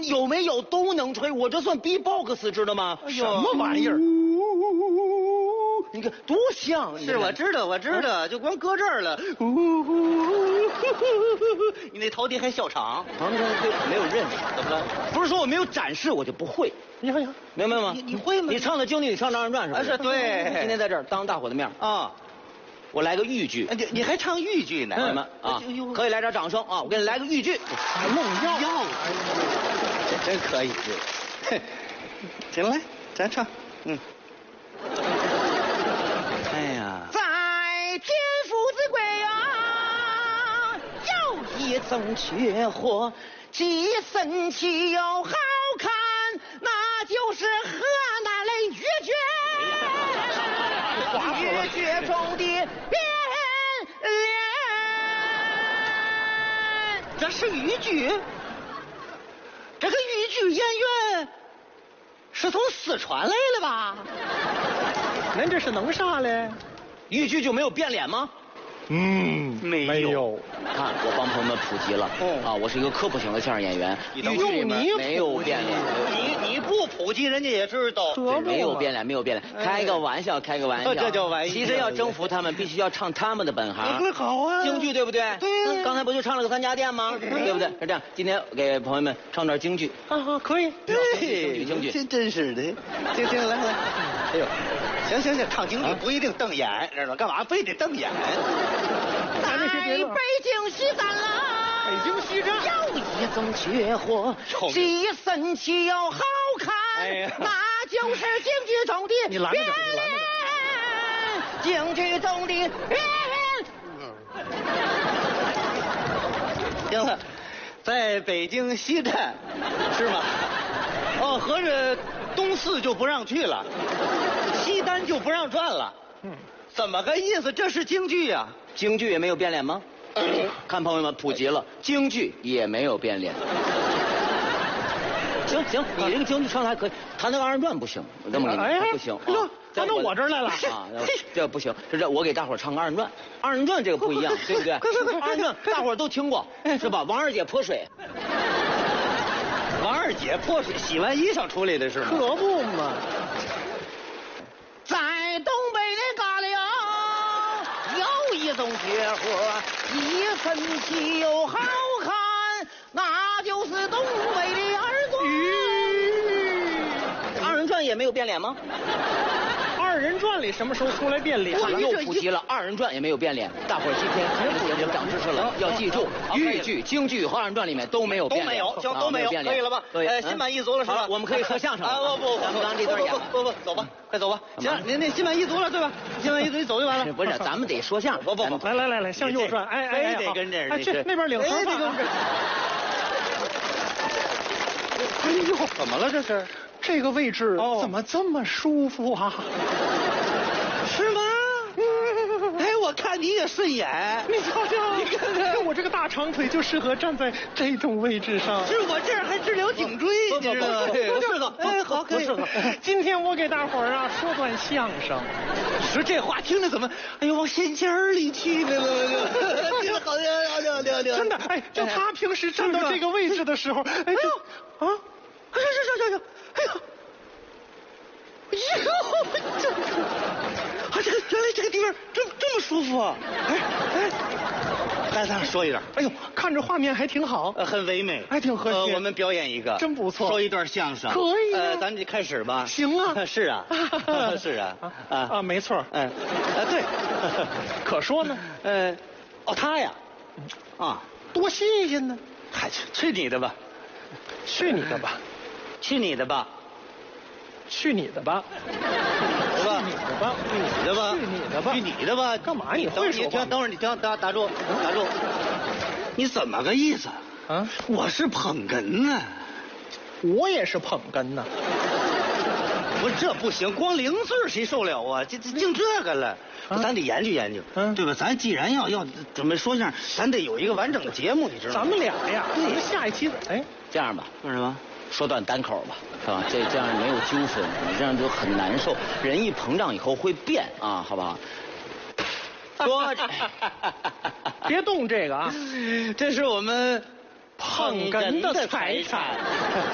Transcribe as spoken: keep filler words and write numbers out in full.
有没有都能吹，我这算 B-box 知道吗？ 哎呦，什么玩意儿？ 你看多像！ 是我知道，我知道，就光搁这儿了。你那陶笛还笑场？ 旁边对没有认识，怎么了？不是说我没有展示，我就不会。 你看，你看， 明白吗？ 你你会吗？ 你唱的京剧，你唱二人转是吧？ 是对。 今天在这儿当大伙的面啊， 我来个豫剧。 你你还唱豫剧呢？ 朋友们啊，可以来点掌声啊！我给你来个豫剧。 弄药药，这真可以。行，来，咱唱。嗯。哎呀， 在天父之国啊，有一种绝活，既神奇又好看，那就是河南的豫剧。豫剧中的变脸， 这是豫剧。这个豫剧演员是从四川来的吧？ 您这是弄啥嘞？ 豫剧就没有变脸吗？ 嗯， 没有。 没有。 看，我帮朋友们普及了。 哦啊，我是一个科普型的相声演员。豫剧里面没有变脸。 你你不普及，人家也知道。 对，没有变脸，没有变脸。开个玩笑，开个玩笑。 这叫玩笑。 其实要征服他们，必须要唱他们的本行。 那好啊。 京剧对不对？ 对。 刚才不就唱了个三家店吗？对不对？是这样。今天给朋友们唱段京剧。 啊啊，可以。 对， 京剧京剧。 真真是的。行行，来来。哎呦，行行行，唱京剧不一定瞪眼，知道干嘛非得瞪眼？ 在北京西站啦， 北京西站有一种绝活，既神奇又好看， 哎、 那就是京剧中的你拦着点，你拦着点，京剧中的变。 行了，在北京西站是吗？哦，合着东四就不让去了，西单就不让转了。嗯，怎么个意思？这是京剧呀、啊？ 京剧也没有变脸吗？看朋友们普及了，京剧也没有变脸。行行，你这个京剧唱的还可以，弹那个二人转不行，我这么跟你说不行。 哟，弹到我这儿来了啊！这不行，这这我给大伙唱个二人转，二人转这个不一样，对不对？二人转大伙都听过是吧？王二姐泼水。 王二姐泼水洗完衣裳出来的是吗？ 可不嘛。 在东北的旮旯有一种绝活，既神奇又好看，那就是东北的二人转。二人转也没有变脸吗？ 二人转里什么时候出来变脸？ 又普及了，二人转也没有变脸。大伙儿今天看这个节目长知识了，要记住，豫剧、京剧和二人转里面都没有变脸， 都没有，行，都没有，可以了吧？呃，心满意足了是吧？ 我们可以说相声了。 啊不不， 咱们刚刚这段演， 不不不，走吧，快走吧。行，您那心满意足了对吧？心满意足，你走就完了。 不是，咱们得说相声。 不不不， 来来来来，向右转，哎哎， 非得跟这儿。 哎，去那边领头发。 哎呦，怎么了这是？ 这个位置怎么这么舒服啊？ 是吗？哎，我看你也顺眼。 你瞧瞧，你看看我这个大长腿就适合站在这种位置上。 是我这儿还治疗颈椎，你知道吗？ 不适合。哎，好，可以。不适合。今天我给大伙儿啊说段相声。 你说这话听着怎么？哎呦，往心尖儿里去了，听着好听，好听，好听，好听。 真的，哎，就他平时站到这个位置的时候，哎呦，啊， 哎呦，呦呦呦，哎呦。哟，这个，啊，这个原来这个地方这这么舒服啊！哎哎，来，咱说一点。 哎呦，看着画面还挺好， 呃，很唯美， 还挺和谐。 呃，我们表演一个， 真不错， 说一段相声。 可以。 呃，咱就开始吧。 行啊。 是啊，是啊， 啊啊，没错。 嗯，啊对， 可说呢。 呃，哦，他呀，啊， 多新鲜呢！ 嗨，去你的吧， 去你的吧， 去你的吧。 去你的吧！ 去你的吧！去你的吧！ 去你的吧！ 去你的吧！ 干嘛？你会说话？ 你听，等会儿你听，打打住，打住！你怎么个意思？ 啊！ 我是捧哏呢。 我也是捧哏呢。 不是，这不行，光零字谁受了啊？这这净这个了，咱得研究研究，嗯，对吧？咱既然要要准备说相声，咱得有一个完整的节目，你知道吗？ 咱们俩呀，咱们下一期，哎， 这样吧， 为什么？ 说段单口吧，是吧？这这样没有纠纷，你这样就很难受。人一膨胀以后会变啊，好不好？说， 别动这个啊， 这是我们捧哏的财产。